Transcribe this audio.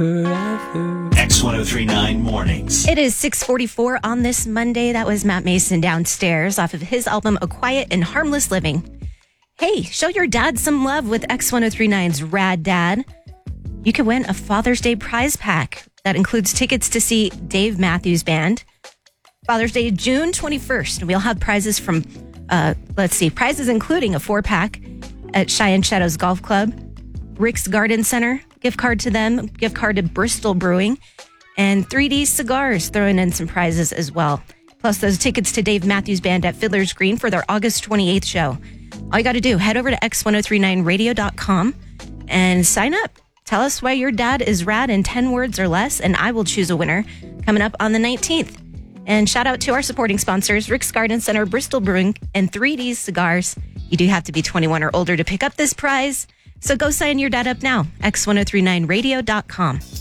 X1039 Mornings. It is 6:44 on this Monday. That was Matt Mason Downstairs off of his album A Quiet and Harmless Living. Hey, show your dad some love with X1039's Rad Dad. You can win a Father's Day prize pack that includes tickets to see Dave Matthews Band. Father's Day, June 21st. We'll have prizes from, prizes including a 4-pack at Cheyenne Shadows Golf Club, Rick's Garden Center, gift card to them, gift card to Bristol Brewing, and 3D Cigars throwing in some prizes as well. Plus those tickets to Dave Matthews Band at Fiddler's Green for their August 28th show. All you got to do, head over to x1039radio.com and sign up. Tell us why your dad is rad in 10 words or less, and I will choose a winner coming up on the 19th. And shout out to our supporting sponsors, Rick's Garden Center, Bristol Brewing, and 3D Cigars. You do have to be 21 or older to pick up this prize. So go sign your dad up now, x1039radio.com.